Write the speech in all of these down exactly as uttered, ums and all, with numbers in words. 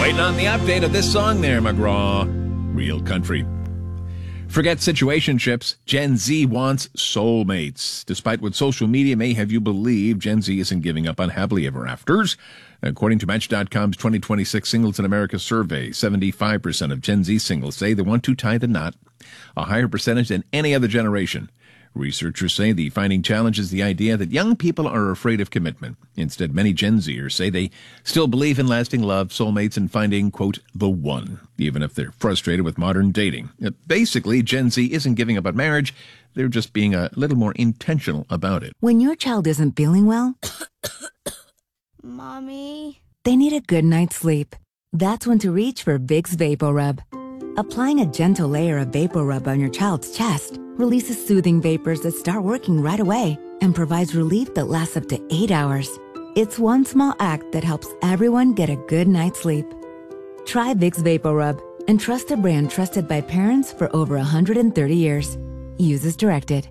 Waiting on the update of this song there, McGraw. Real country. Forget situationships. Gen Z wants soulmates. Despite what social media may have you believe, Gen Z isn't giving up on happily ever afters. According to Match dot com's twenty twenty-six Singles in America survey, seventy-five percent of Gen Z singles say they want to tie the knot, a higher percentage than any other generation. Researchers say the finding challenges the idea that young people are afraid of commitment. Instead, many Gen Zers say they still believe in lasting love, soulmates, and finding, quote, the one, even if they're frustrated with modern dating. Basically, Gen Z isn't giving up on marriage. They're just being a little more intentional about it. When your child isn't feeling well, Mommy, they need a good night's sleep. That's when to reach for Vicks VapoRub. Applying a gentle layer of VapoRub on your child's chest releases soothing vapors that start working right away and provides relief that lasts up to eight hours. It's one small act that helps everyone get a good night's sleep. Try Vicks VapoRub and trust a brand trusted by parents for over one hundred thirty years. Use as directed.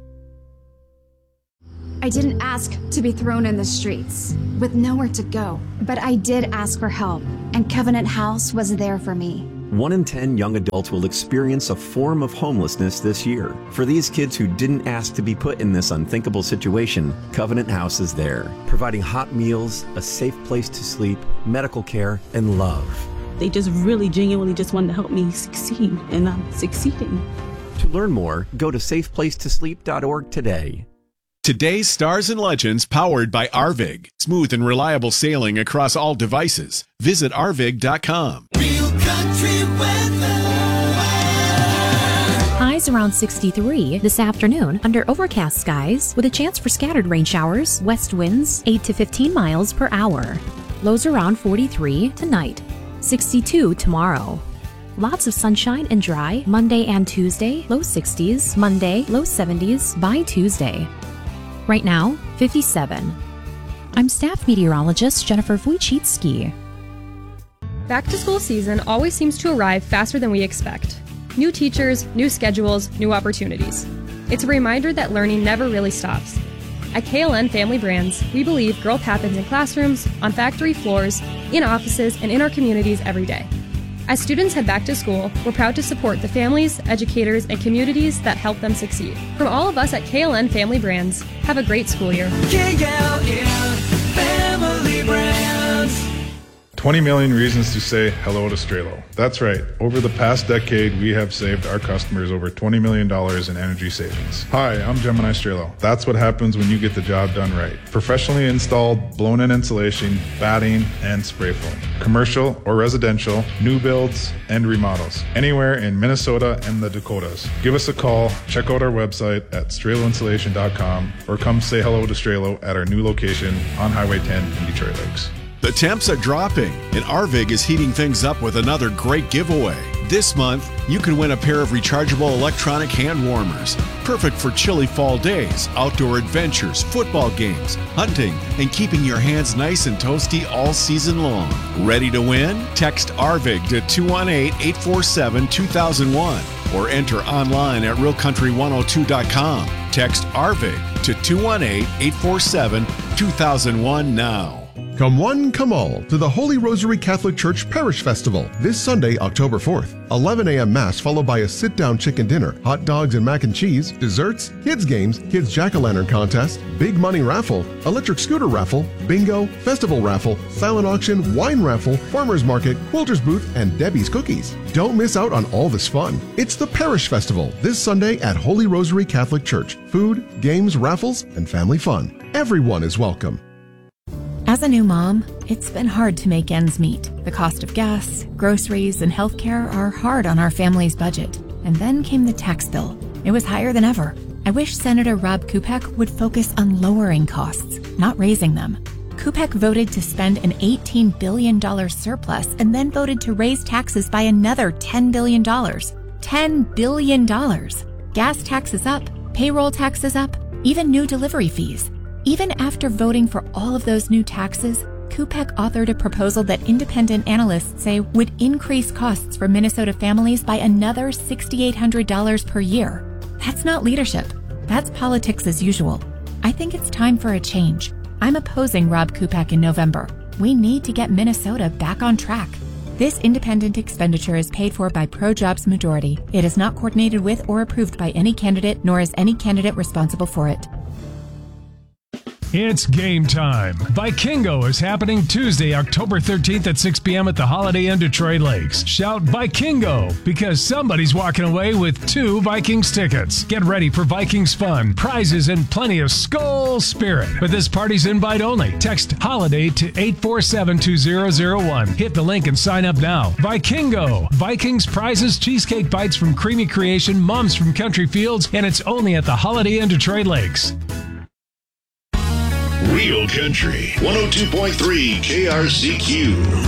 I didn't ask to be thrown in the streets with nowhere to go, but I did ask for help, and Covenant House was there for me. One in ten young adults will experience a form of homelessness this year. For these kids who didn't ask to be put in this unthinkable situation, Covenant House is there, providing hot meals, a safe place to sleep, medical care, and love. They just really genuinely just wanted to help me succeed, and I'm succeeding. To learn more, go to safe place to sleep dot org today. Today's Stars and Legends powered by Arvig. Smooth and reliable sailing across all devices. Visit arvig dot com. Real country weather. Highs around sixty-three this afternoon under overcast skies with a chance for scattered rain showers, west winds eight to fifteen miles per hour. Lows around forty-three tonight, sixty-two tomorrow. Lots of sunshine and dry Monday and Tuesday, low sixties, Monday, low seventies by Tuesday. Right now, fifty-seven. I'm staff meteorologist Jennifer Wojcicki. Back to school season always seems to arrive faster than we expect. New teachers, new schedules, new opportunities. It's a reminder that learning never really stops. At K L N Family Brands, we believe growth happens in classrooms, on factory floors, in offices, and in our communities every day. As students head back to school, we're proud to support the families, educators, and communities that help them succeed. From all of us at K L N Family Brands, have a great school year. K L N Family Brands. twenty million reasons to say hello to Strelo. That's right. Over the past decade, we have saved our customers over twenty million dollars in energy savings. Hi, I'm Gemini Strelo. That's what happens when you get the job done right. Professionally installed blown-in insulation, batting, and spray foam. Commercial or residential, new builds, and remodels. Anywhere in Minnesota and the Dakotas. Give us a call, check out our website at strelo insulation dot com, or come say hello to Strelo at our new location on Highway ten in Detroit Lakes. The temps are dropping, and Arvig is heating things up with another great giveaway. This month, you can win a pair of rechargeable electronic hand warmers. Perfect for chilly fall days, outdoor adventures, football games, hunting, and keeping your hands nice and toasty all season long. Ready to win? Text Arvig to two one eight, eight four seven, two thousand one or enter online at real country one oh two dot com. Text Arvig to two one eight, eight four seven, two thousand one now. Come one, come all to the Holy Rosary Catholic Church Parish Festival this Sunday, October fourth. eleven a.m. Mass followed by a sit-down chicken dinner, hot dogs and mac and cheese, desserts, kids games, kids jack-o'-lantern contest, big money raffle, electric scooter raffle, bingo, festival raffle, silent auction, wine raffle, farmer's market, quilter's booth, and Debbie's cookies. Don't miss out on all this fun. It's the Parish Festival this Sunday at Holy Rosary Catholic Church. Food, games, raffles, and family fun. Everyone is welcome. As a new mom, it's been hard to make ends meet. The cost of gas, groceries, and healthcare are hard on our family's budget. And then came the tax bill. It was higher than ever. I wish Senator Rob Kupek would focus on lowering costs, not raising them. Kupek voted to spend an eighteen billion dollars surplus and then voted to raise taxes by another ten billion dollars. ten billion dollars. Gas taxes up, payroll taxes up, even new delivery fees. Even after voting for all of those new taxes, Kupek authored a proposal that independent analysts say would increase costs for Minnesota families by another six thousand eight hundred dollars per year. That's not leadership. That's politics as usual. I think it's time for a change. I'm opposing Rob Kupek in November. We need to get Minnesota back on track. This independent expenditure is paid for by ProJobs Majority. It is not coordinated with or approved by any candidate, nor is any candidate responsible for it. It's game time. Vikingo is happening Tuesday, October thirteenth at six p.m. at the Holiday Inn Detroit Lakes. Shout Vikingo because somebody's walking away with two Vikings tickets. Get ready for Vikings fun, prizes, and plenty of Skol spirit. But this party's invite only. Text HOLIDAY to eight four seven two zero zero one. Hit the link and sign up now. Vikingo. Vikings, prizes, cheesecake bites from Creamy Creation, mums from Country Fields, and it's only at the Holiday Inn Detroit Lakes. Real Country, one oh two point three K R C Q.